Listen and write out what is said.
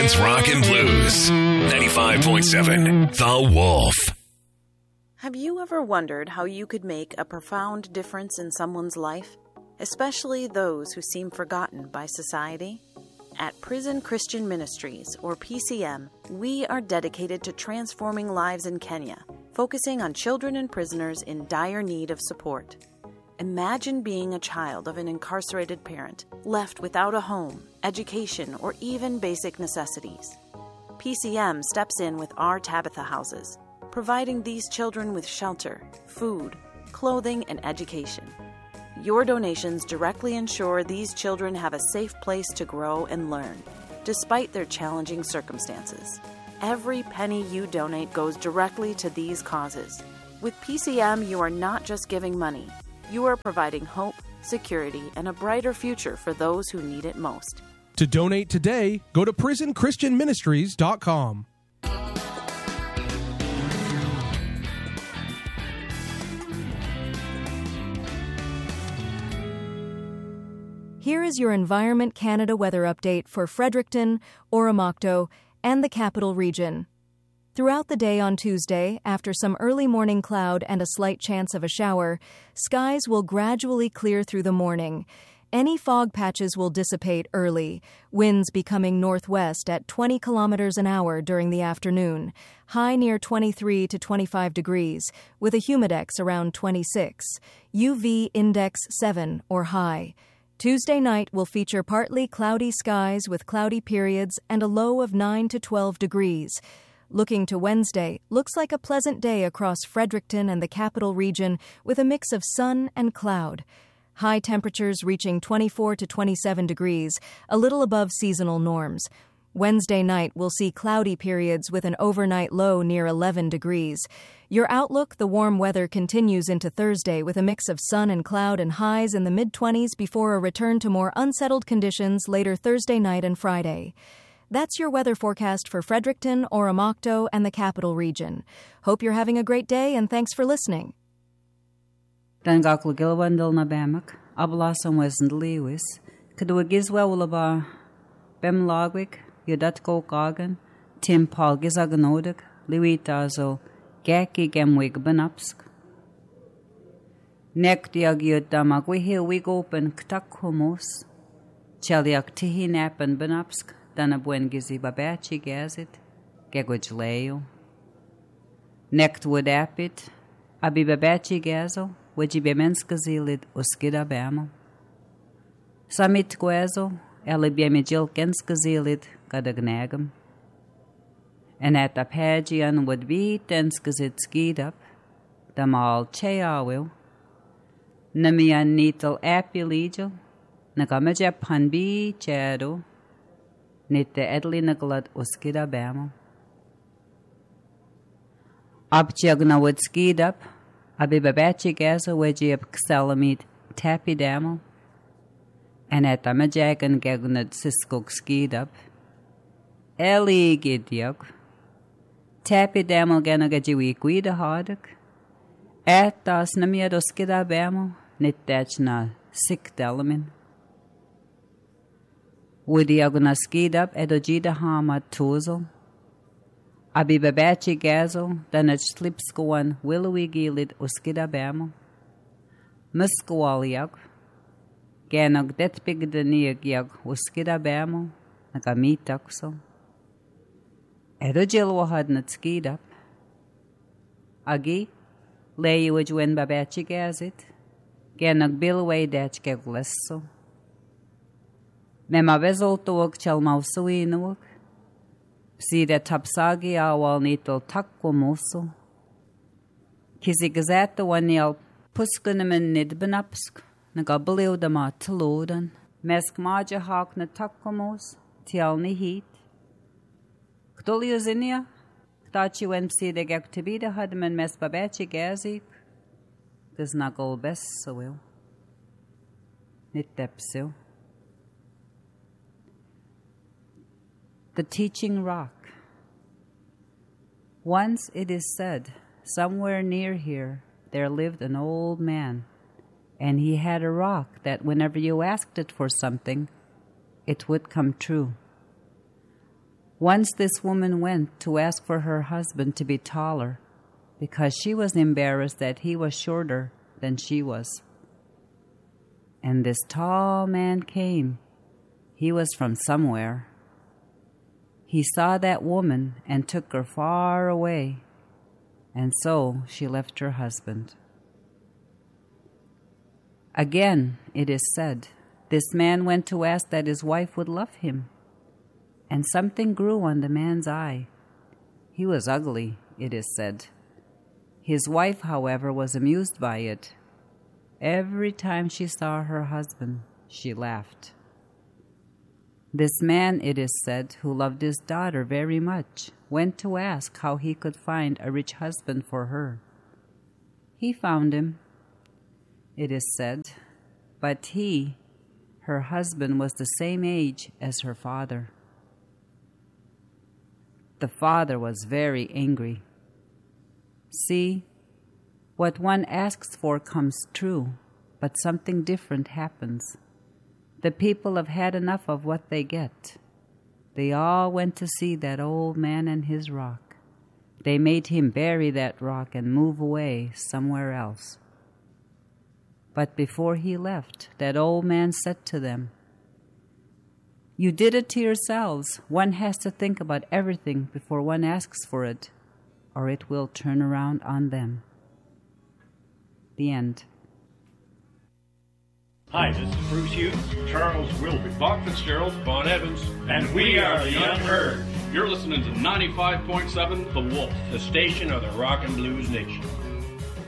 Queens Rock and Blues. 95.7 The Wolf. Have you ever wondered how you could make a profound difference in someone's life, especially those who seem forgotten by society? At Prison Christian Ministries, or PCM, we are dedicated to transforming lives in Kenya, focusing on children and prisoners in dire need of support. Imagine being a child of an incarcerated parent, left without a home, education, or even basic necessities. PCM steps in with our Tabitha houses, providing these children with shelter, food, clothing, and education. Your donations directly ensure these children have a safe place to grow and learn, despite their challenging circumstances. Every penny you donate goes directly to these causes. With PCM, you are not just giving money. You are providing hope, security, and a brighter future for those who need it most. To donate today, go to prisonchristianministries.com. Here is your Environment Canada weather update for Fredericton, Oromocto, and the Capital Region. Throughout the day on Tuesday, after some early morning cloud and a slight chance of a shower, skies will gradually clear through the morning. Any fog patches will dissipate early, winds becoming northwest at 20 kilometers an hour during the afternoon, high near 23 to 25 degrees, with a humidex around 26, UV index 7 or high. Tuesday night will feature partly cloudy skies with cloudy periods and a low of 9 to 12 degrees. Looking to Wednesday, looks like a pleasant day across Fredericton and the Capital Region with a mix of sun and cloud. High temperatures reaching 24 to 27 degrees, a little above seasonal norms. Wednesday night will see cloudy periods with an overnight low near 11 degrees. Your outlook, the warm weather continues into Thursday with a mix of sun and cloud and highs in the mid-20s before a return to more unsettled conditions later Thursday night and Friday. That's your weather forecast for Fredericton, Oromocto, and the Capital Region. Hope you're having a great day, and thanks for listening. Dan gaklu gilwandil na bemak, ablasam wesnd Lewis, kadu gizwawulaba bem lagwik, yudat go gagan, Tim Paul gizaganodig, Lewitazo, geki gemwig benapsk. Nek diag yudamag wihil wig open ktak humos, cheliak tihi napen benapsk, dana buen gizi babachi gazit, gegwij leo. Nekt wood apit, abi babachi gazo, waji bemenska zilid uskida bamo. Samit guezo, eli biemijil genska zilid gadagnagam. En at apagian would be denska zid skidap, damal cheawil, namian nital apiligil, nagamaja panbi chado, nit de edli naglad uskida bamo. Abjagna would skid up, abi babachi gaza waji ab ksalamid tapi damo, and at amajagan gagnad siskog skid up. Eli gidyog, tapi damo ganagajiwi guida hardak, at das namiad uskida bamo, nit dachna sik delamin. Woody agna skid up edojida hamad tozel. Abi babachi gazo, danach slipskoan willowy gilid uskida bamo. Muskwaliag, ganag detbig deniagiag uskida bamo, nagamitakso. Edojilwahad nat skid up. Agi, lay ujwen babachi gazit, ganag bilway dach geglesso. Mema vezoltuog chalmausuinuog, psida tapsagi awal nitol takwamuso. Kizi gazeta wanial puskunamin nidbenapsk, nagabliu dama talodan, mesk maja hak na takwamos, tial ni heat. Ktolio zinia, ktachi wen psida gaktibida hadman mes babachi gazik, gaznagol bessawil. Nitepsil. The Teaching Rock. Once it is said, somewhere near here there lived an old man, and he had a rock that whenever you asked it for something, it would come true. Once this woman went to ask for her husband to be taller because she was embarrassed that he was shorter than she was. And this tall man came. He was from somewhere. He saw that woman and took her far away, and so she left her husband. Again, it is said, this man went to ask that his wife would love him, and something grew on the man's eye. He was ugly, it is said. His wife, however, was amused by it. Every time she saw her husband, she laughed. This man, it is said, who loved his daughter very much, went to ask how he could find a rich husband for her. He found him, it is said, but he, her husband, was the same age as her father. The father was very angry. See, what one asks for comes true, but something different happens. The people have had enough of what they get. They all went to see that old man and his rock. They made him bury that rock and move away somewhere else. But before he left, that old man said to them, "You did it to yourselves. One has to think about everything before one asks for it, or it will turn around on them." The end. Hi, this is Bruce Hughes, Charles Wilby, Bob Fitzgerald, Bon Evans, and we are the Unheard. You're listening to 95.7 The Wolf, the station of the Rock and Blues Nation.